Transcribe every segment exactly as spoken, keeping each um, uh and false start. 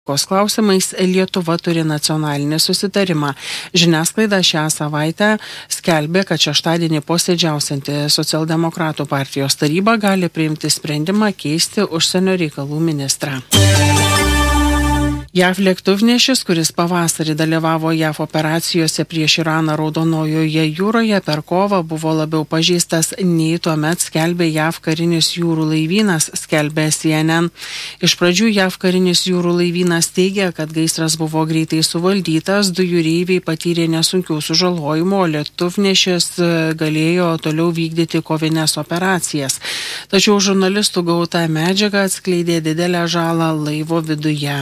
Klausimais Lietuva turi nacionalinį susitarimą. Žiniasklaida šią savaitę skelbė, kad šeštadienį posėdžiausianti Socialdemokratų partijos taryba gali priimti sprendimą keisti užsienio reikalų ministrą. J A V lėktuvnešis, kuris pavasarį dalyvavo J A V operacijose prieš Iraną Raudonojoje jūroje, per kovą buvo labiau pažeistas nei tuomet skelbė J A V karinis jūrų laivynas, skelbė C N N. Iš pradžių J A V karinis jūrų laivynas teigia, kad gaisras buvo greitai suvaldytas, du jūreiviai patyrė nesunkių sužalojimų, o lėktuvnešis galėjo toliau vykdyti kovinės operacijas. Tačiau žurnalistų gauta medžiaga atskleidė didelę žalą laivo viduje.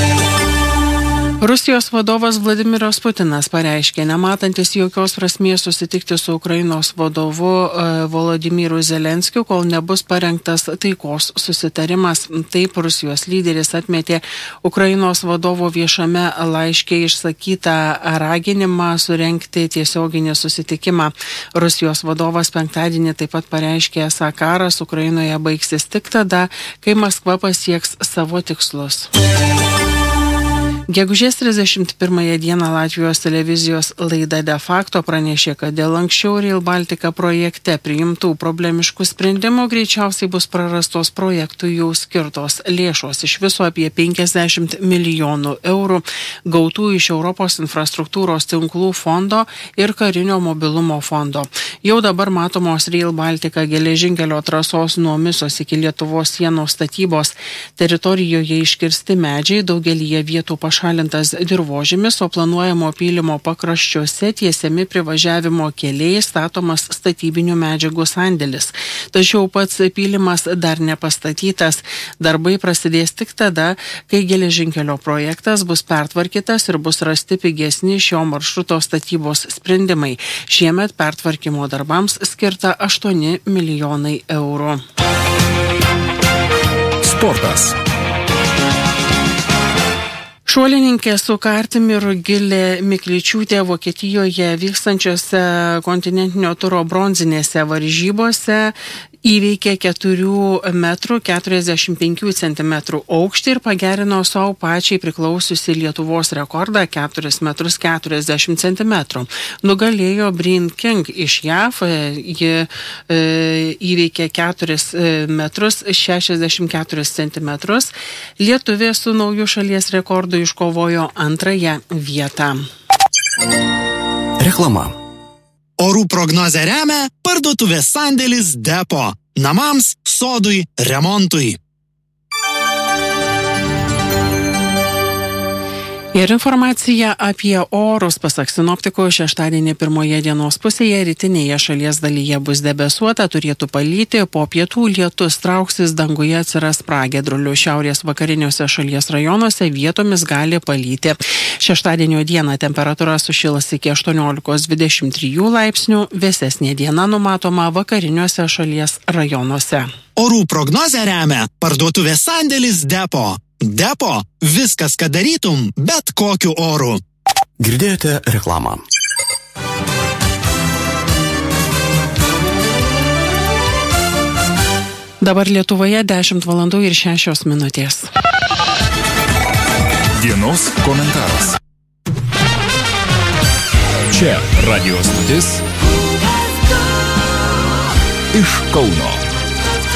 Rusijos vadovas Vladimiras Putinas pareiškė, nematantis jokios prasmės susitikti su Ukrainos vadovu Volodymyru Zelenskiu, kol nebus parengtas taikos susitarimas. Taip Rusijos lyderis atmetė Ukrainos vadovo viešame laiške išsakytą raginimą surengti tiesioginį susitikimą. Rusijos vadovas penktadienį taip pat pareiškė, esą karas Ukrainoje baigsis tik tada, kai Maskva pasieks savo tikslus. Gegužės trisdešimt pirmąją dieną Latvijos televizijos laida De Facto pranešė, kad dėl anksčiau Rail Baltica projekte priimtų problemiškų sprendimų greičiausiai bus prarastos projektui jau skirtos lėšos, iš viso apie penkiasdešimt milijonų eurų gautų iš Europos infrastruktūros tinklų fondo ir karinio mobilumo fondo. Jau dabar matomos Rail Baltica geležinkelio trasos nuo Misos iki Lietuvos sienos statybos. Teritorijoje iškirsti medžiai, daugelyje vietų pašalinti šalintas dirvožemis, o planuojamo pylimo pakraščiuose tiesiami privažiavimo keliai, statomas statybinių medžiagų sandėlis. Tačiau pats pylimas dar nepastatytas. Darbai prasidės tik tada, kai geležinkelio projektas bus pertvarkytas ir bus rasti pigesni šio maršruto statybos sprendimai. Šiemet pertvarkymo darbams skirta aštuoni milijonai eurų. Sportas. Šuolininkė su kartimi Rugilė Mikličiūtė Vokietijoje vykstančiose kontinentinio turo bronzinėse varžybose įveikė keturių metrų keturiasdešimt penkių centimetrų aukštį ir pagerino savo pačiai priklausiusi Lietuvos rekordą keturis metrus keturiasdešimt centimetrų. Nugalėjo Bryn King iš J A V, ji e, įveikė keturis metrus šešiasdešimt keturis centimetrus. Lietuvė su nauju šalies rekordu iškovojo antrąją vietą. Reklama. Orų prognozę remia parduotuvės sandėlis Depo. Namams, sodui, remontui. Ir informacija apie orus. Pasak sinoptikų, šeštadienį pirmoje dienos pusėje rytinėje šalies dalyje bus debesuota, turėtų palyti, po pietų lietus trauksis, danguje atsiras pragiedrulių, šiaurės vakariniuose šalies rajonuose vietomis gali palyti. Šeštadienio dieną temperatūra sušils iki aštuoniolikos dvidešimt trijų laipsnių, vėsesnė diena numatoma vakariniuose šalies rajonuose. Orų prognozę remia parduotuvės sandėlis Depo. Depo – viskas, ką darytum, bet kokiu oru. Girdėjote reklamą. Dabar Lietuvoje dešimt valandų ir šešios minutės. Dienos komentaras. Čia radijo stotis iš Kauno.